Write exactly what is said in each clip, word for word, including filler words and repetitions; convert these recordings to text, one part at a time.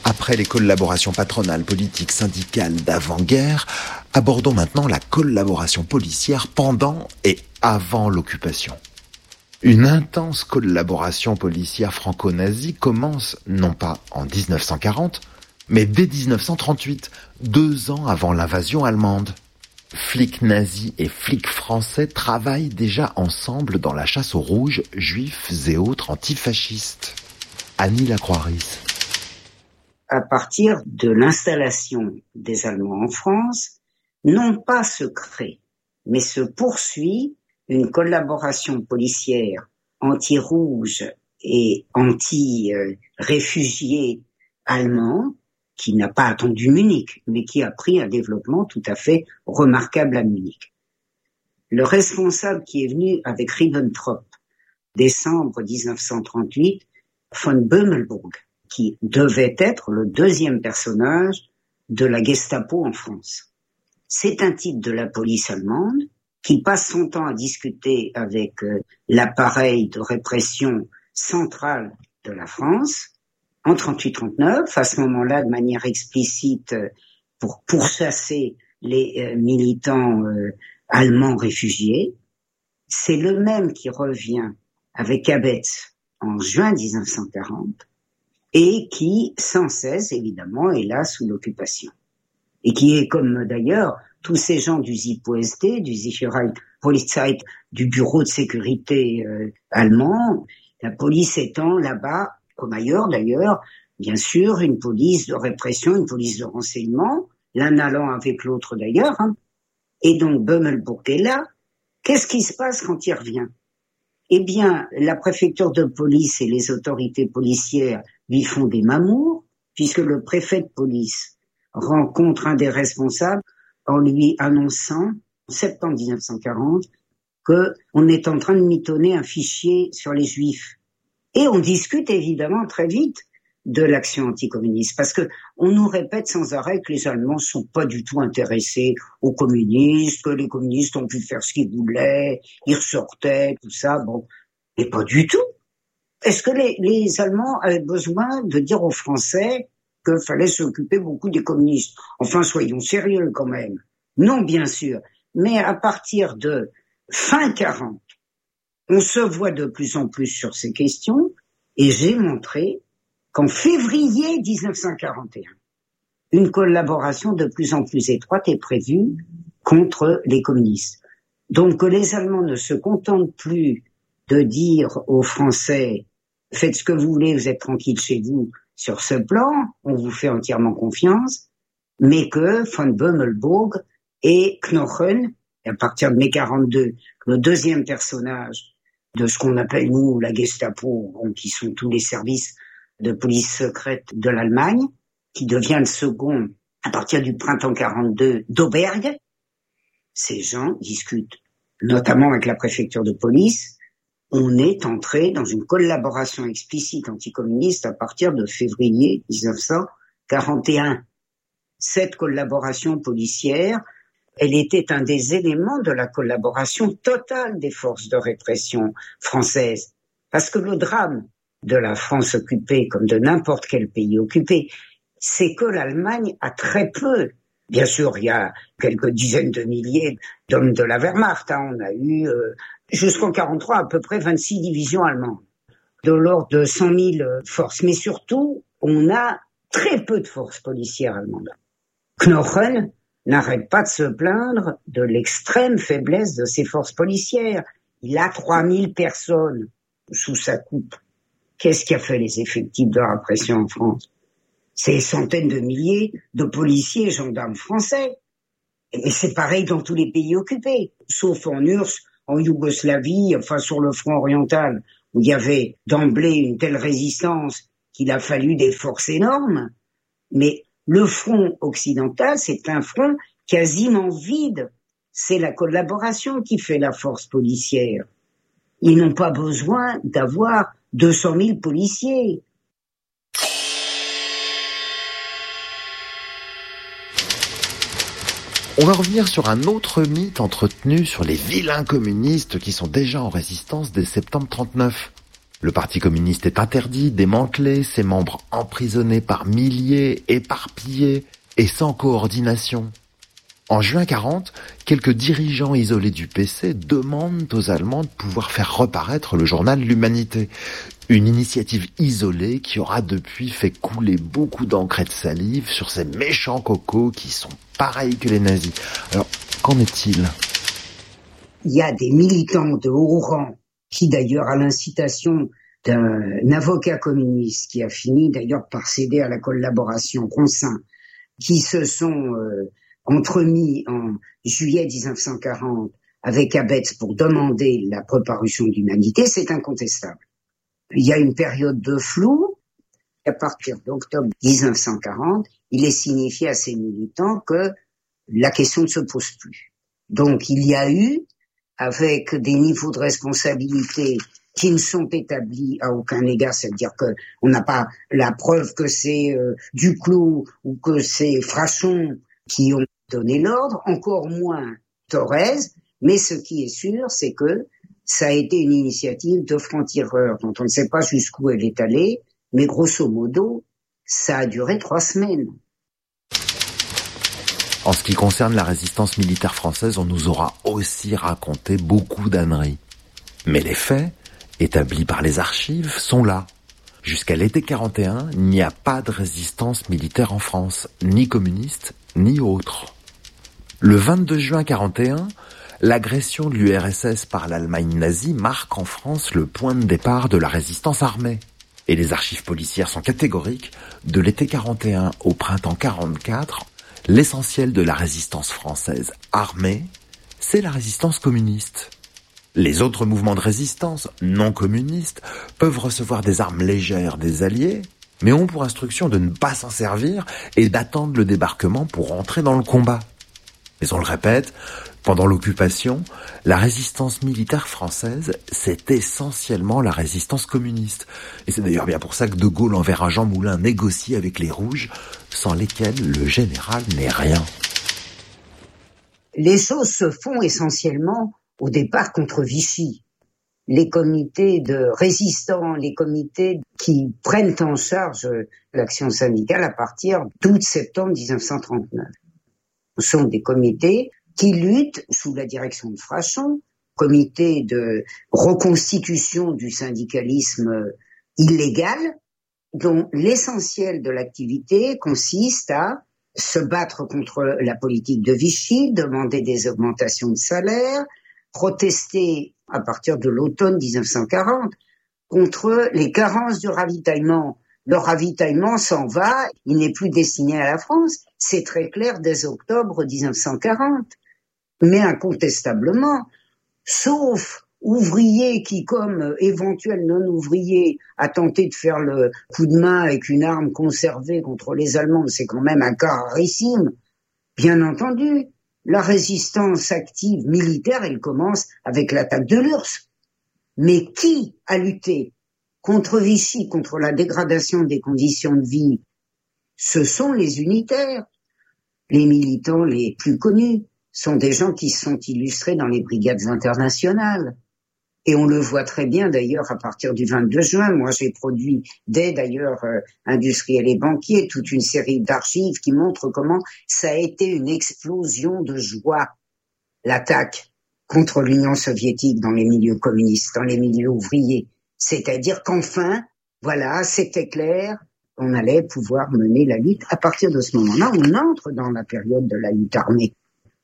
Après les collaborations patronales, politiques, syndicales d'avant-guerre, abordons maintenant la collaboration policière pendant et avant l'occupation. Une intense collaboration policière franco-nazie commence non pas en dix-neuf cent quarante, mais dès dix-neuf cent trente-huit, deux ans avant l'invasion allemande. Flics nazis et flics français travaillent déjà ensemble dans la chasse aux rouges, juifs et autres antifascistes. Annie Lacroix-Ris. À partir de l'installation des Allemands en France, non pas se crée, mais se poursuit une collaboration policière anti-rouge et anti-réfugiés allemands qui n'a pas attendu Munich, mais qui a pris un développement tout à fait remarquable à Munich. Le responsable qui est venu avec Ribbentrop, décembre dix-neuf cent trente-huit, von Bömelburg, qui devait être le deuxième personnage de la Gestapo en France. C'est un type de la police allemande qui passe son temps à discuter avec euh, l'appareil de répression centrale de la France en trente-huit trente-neuf, à ce moment-là de manière explicite euh, pour pourchasser les euh, militants euh, allemands réfugiés. C'est le même qui revient avec Abetz en juin dix-neuf cent quarante et qui, sans cesse, évidemment, est là sous l'occupation. Et qui est comme d'ailleurs tous ces gens du Z I P O S D, du Sicherheitspolizei, du bureau de sécurité euh, allemand, la police étant là-bas, comme ailleurs d'ailleurs, bien sûr, une police de répression, une police de renseignement, l'un allant avec l'autre d'ailleurs. Hein. Et donc Bömelburg est là. Qu'est-ce qui se passe quand il revient ? Eh bien, la préfecture de police et les autorités policières lui font des mamours, puisque le préfet de police rencontre un des responsables en lui annonçant, en septembre dix-neuf cent quarante, qu'on est en train de mitonner un fichier sur les Juifs. Et on discute évidemment très vite de l'action anticommuniste, parce que on nous répète sans arrêt que les Allemands sont pas du tout intéressés aux communistes, que les communistes ont pu faire ce qu'ils voulaient, ils ressortaient, tout ça, bon, mais pas du tout. Est-ce que les, les Allemands avaient besoin de dire aux Français qu'il fallait s'occuper beaucoup des communistes? Enfin, soyons sérieux quand même. Non, bien sûr. Mais à partir de fin quarante, on se voit de plus en plus sur ces questions, et j'ai montré qu'en février dix-neuf cent quarante et un, une collaboration de plus en plus étroite est prévue contre les communistes. Donc que les Allemands ne se contentent plus de dire aux Français « faites ce que vous voulez, vous êtes tranquilles chez vous » sur ce plan, on vous fait entièrement confiance, mais que von Bömelburg et Knochen, à partir de mai quarante-deux, le deuxième personnage de ce qu'on appelle nous la Gestapo, qui sont tous les services de police secrète de l'Allemagne, qui devient le second à partir du printemps quarante-deux d'Auberg. Ces gens discutent notamment avec la préfecture de police. On est entré dans une collaboration explicite anticommuniste à partir de février dix-neuf cent quarante et un. Cette collaboration policière, elle était un des éléments de la collaboration totale des forces de répression françaises. Parce que le drame de la France occupée, comme de n'importe quel pays occupé, c'est que l'Allemagne a très peu. Bien sûr, il y a quelques dizaines de milliers d'hommes de la Wehrmacht. Hein. On a eu, euh, jusqu'en quarante-trois, à peu près vingt-six divisions allemandes, de l'ordre de cent mille forces. Mais surtout, on a très peu de forces policières allemandes. Knochen n'arrête pas de se plaindre de l'extrême faiblesse de ses forces policières. Il a trois mille personnes sous sa coupe. Qu'est-ce qui a fait les effectifs de la répression en France? C'est des centaines de milliers de policiers et gendarmes français. Mais c'est pareil dans tous les pays occupés, sauf en U R S S, en Yougoslavie, enfin sur le front oriental, où il y avait d'emblée une telle résistance qu'il a fallu des forces énormes. Mais le front occidental, c'est un front quasiment vide. C'est la collaboration qui fait la force policière. Ils n'ont pas besoin d'avoir deux cent mille policiers. On va revenir sur un autre mythe entretenu sur les vilains communistes qui sont déjà en résistance dès septembre trente-neuf. Le Parti communiste est interdit, démantelé, ses membres emprisonnés par milliers, éparpillés et sans coordination. En juin quarante, quelques dirigeants isolés du P C demandent aux Allemands de pouvoir faire reparaître le journal L'Humanité. Une initiative isolée qui aura depuis fait couler beaucoup d'encre et de salive sur ces méchants cocos qui sont pareils que les nazis. Alors, qu'en est-il ? Il y a des militants de haut rang qui, d'ailleurs, à l'incitation d'un avocat communiste qui a fini d'ailleurs par céder à la collaboration Ronsin, qui se sont euh, entremis en juillet dix-neuf cent quarante avec Abetz pour demander la préparution de l'Humanité, c'est incontestable. Il y a une période de flou. À partir d'octobre dix-neuf cent quarante, il est signifié à ces militants que la question ne se pose plus. Donc il y a eu, avec des niveaux de responsabilité qui ne sont établis à aucun égard, c'est-à-dire que on n'a pas la preuve que c'est euh, Duclos ou que c'est Frachon qui ont donné l'ordre, encore moins Thorez, mais ce qui est sûr, c'est que ça a été une initiative de franc-tireur dont on ne sait pas jusqu'où elle est allée, mais grosso modo, ça a duré trois semaines. En ce qui concerne la résistance militaire française, on nous aura aussi raconté beaucoup d'âneries. Mais les faits, établis par les archives, sont là. Jusqu'à l'été quarante et un, il n'y a pas de résistance militaire en France, ni communiste, ni autre. Le vingt-deux juin quarante et un, l'agression de l'U R S S par l'Allemagne nazie marque en France le point de départ de la résistance armée. Et les archives policières sont catégoriques. De l'été quarante et un au printemps quarante-quatre, l'essentiel de la résistance française armée, c'est la résistance communiste. Les autres mouvements de résistance non communistes peuvent recevoir des armes légères des Alliés, mais ont pour instruction de ne pas s'en servir et d'attendre le débarquement pour entrer dans le combat. Mais on le répète, pendant l'occupation, la résistance militaire française, c'est essentiellement la résistance communiste. Et c'est d'ailleurs bien pour ça que De Gaulle enverra Jean Moulin négocier avec les Rouges, sans lesquels le général n'est rien. Les choses se font essentiellement au départ contre Vichy. Les comités de résistants, les comités qui prennent en charge l'action syndicale à partir d'août-septembre dix-neuf cent trente-neuf. Ce sont des comités qui luttent sous la direction de Frachon, comité de reconstitution du syndicalisme illégal, dont l'essentiel de l'activité consiste à se battre contre la politique de Vichy, demander des augmentations de salaire, protester à partir de l'automne dix-neuf cent quarante contre les carences du ravitaillement. Le ravitaillement s'en va, il n'est plus destiné à la France, c'est très clair dès octobre dix-neuf cent quarante. Mais incontestablement, sauf ouvriers qui, comme éventuels non-ouvriers, a tenté de faire le coup de main avec une arme conservée contre les Allemands, c'est quand même un cas rarissime. Bien entendu, la résistance active militaire, elle commence avec l'attaque de l'U R S S. Mais qui a lutté contre Vichy, contre la dégradation des conditions de vie? Ce sont les unitaires. Les militants les plus connus sont des gens qui sont illustrés dans les brigades internationales. Et on le voit très bien d'ailleurs à partir du vingt-deux juin. Moi, j'ai produit dès d'ailleurs euh, Industriels et Banquiers toute une série d'archives qui montrent comment ça a été une explosion de joie, l'attaque contre l'Union soviétique dans les milieux communistes, dans les milieux ouvriers. C'est-à-dire qu'enfin, voilà, c'était clair, on allait pouvoir mener la lutte. À partir de ce moment-là, on entre dans la période de la lutte armée.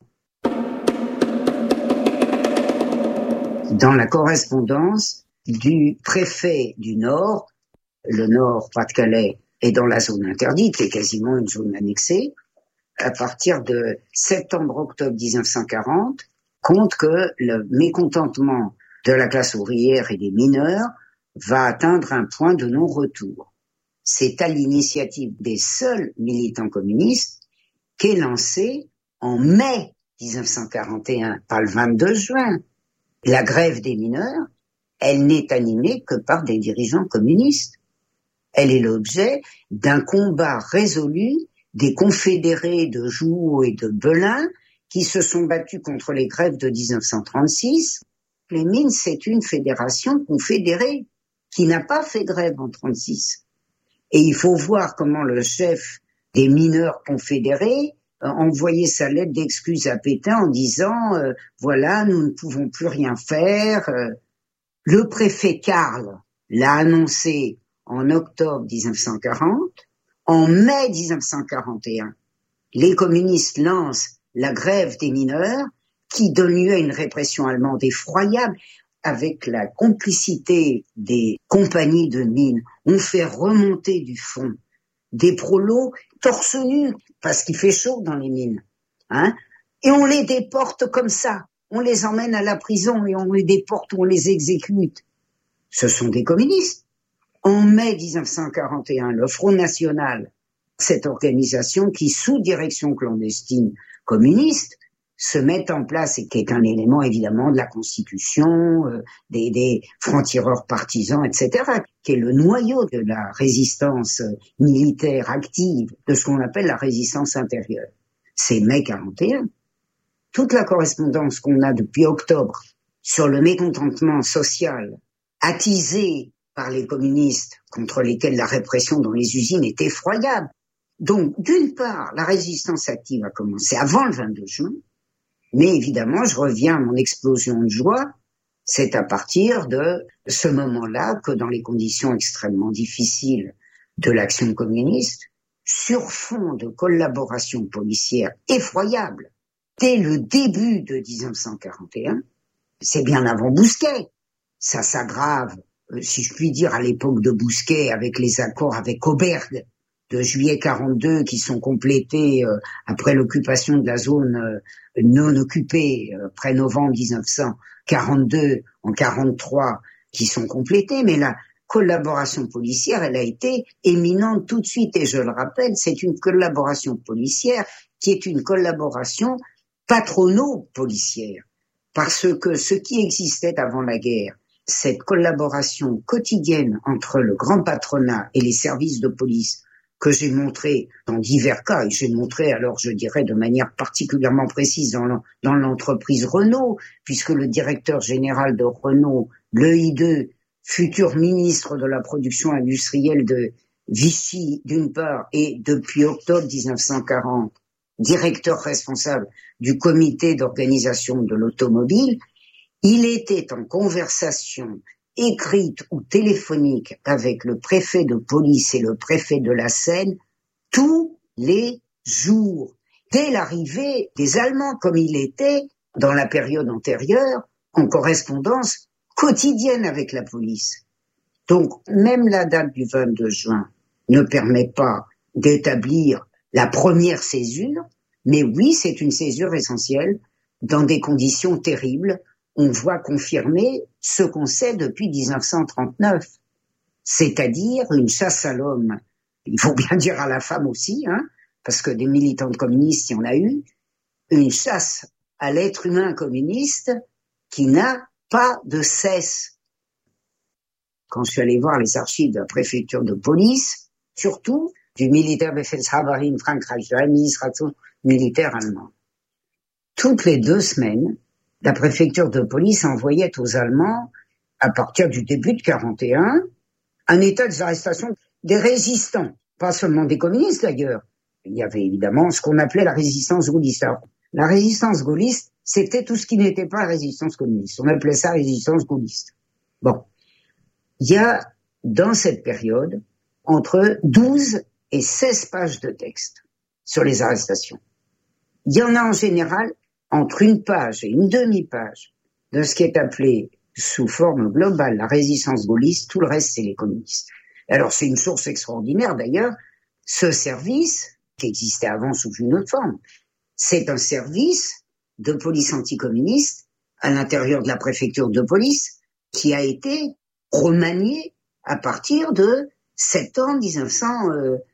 Dans la correspondance du préfet du Nord, le Nord, Pas-de-Calais, est dans la zone interdite, qui est quasiment une zone annexée, à partir de septembre-octobre dix-neuf cent quarante, compte que le mécontentement de la classe ouvrière et des mineurs va atteindre un point de non-retour. C'est à l'initiative des seuls militants communistes qu'est lancée en mai dix-neuf cent quarante et un, pas le vingt-deux juin, la grève des mineurs. Elle n'est animée que par des dirigeants communistes. Elle est l'objet d'un combat résolu des confédérés de Jouhaud et de Belin qui se sont battus contre les grèves de dix-neuf cent trente-six. Les mines, c'est une fédération confédérée. qui n'a pas fait grève en trente-six. Et il faut voir comment le chef des mineurs confédérés euh, envoyait sa lettre d'excuse à Pétain en disant euh, « Voilà, nous ne pouvons plus rien faire euh, ». Le préfet Karl l'a annoncé en octobre dix-neuf cent quarante. En mai dix-neuf cent quarante et un, les communistes lancent la grève des mineurs qui donne lieu à une répression allemande effroyable avec la complicité des compagnies de mines. On fait remonter du fond des prolos torse nu parce qu'il fait chaud dans les mines. Hein, et on les déporte comme ça. On les emmène à la prison et on les déporte ou on les exécute. Ce sont des communistes. En mai dix-neuf cent quarante et un, le Front National, cette organisation qui, sous direction clandestine communiste, se met en place et qui est un élément évidemment de la Constitution, euh, des, des francs-tireurs partisans, et cetera, qui est le noyau de la résistance militaire active, de ce qu'on appelle la résistance intérieure. C'est mai quarante et un. Toute la correspondance qu'on a depuis octobre sur le mécontentement social attisé par les communistes contre lesquels la répression dans les usines est effroyable. Donc, d'une part, la résistance active a commencé avant le vingt-deux juin, mais évidemment, je reviens à mon explosion de joie, c'est à partir de ce moment-là que dans les conditions extrêmement difficiles de l'action communiste, sur fond de collaboration policière effroyable, dès le début de dix-neuf cent quarante et un, c'est bien avant Bousquet, ça s'aggrave, euh, si je puis dire, à l'époque de Bousquet, avec les accords avec Oberg de juillet quarante-deux qui sont complétés euh, après l'occupation de la zone euh, non occupée, euh, après novembre dix-neuf cent quarante-deux, en quarante-trois, qui sont complétés, mais la collaboration policière, elle a été éminente tout de suite, et je le rappelle, c'est une collaboration policière qui est une collaboration patrono-policière, parce que ce qui existait avant la guerre, cette collaboration quotidienne entre le grand patronat et les services de police, que j'ai montré dans divers cas, et j'ai montré alors, je dirais, de manière particulièrement précise dans, dans l'entreprise Renault, puisque le directeur général de Renault, le I deux, futur ministre de la production industrielle de Vichy, d'une part, et depuis octobre dix-neuf cent quarante, directeur responsable du comité d'organisation de l'automobile, il était en conversation écrite ou téléphonique avec le préfet de police et le préfet de la Seine tous les jours, dès l'arrivée des Allemands, comme il était dans la période antérieure, en correspondance quotidienne avec la police. Donc, même la date du vingt-deux juin ne permet pas d'établir la première césure, mais oui, c'est une césure essentielle dans des conditions terribles. On voit confirmer ce qu'on sait depuis dix-neuf cent trente-neuf, c'est-à-dire une chasse à l'homme. Il faut bien dire à la femme aussi, hein, parce que des militantes communistes, il y en a eu, une chasse à l'être humain communiste qui n'a pas de cesse. Quand je suis allé voir les archives de la préfecture de police, surtout du militaire Befehlshaberin Frankreich, de l'administration militaire allemande, toutes les deux semaines, la préfecture de police envoyait aux Allemands, à partir du début de quarante et un, un état d'arrestation des résistants, pas seulement des communistes d'ailleurs. Il y avait évidemment ce qu'on appelait la résistance gaulliste. Alors, la résistance gaulliste, c'était tout ce qui n'était pas résistance communiste. On appelait ça résistance gaulliste. Bon. Il y a, dans cette période, entre douze et seize pages de texte sur les arrestations. Il y en a en général entre une page et une demi-page de ce qui est appelé sous forme globale la résistance gaulliste, tout le reste c'est les communistes. Alors c'est une source extraordinaire d'ailleurs, ce service, qui existait avant sous une autre forme, c'est un service de police anticommuniste à l'intérieur de la préfecture de police qui a été remanié à partir de septembre dix-neuf cent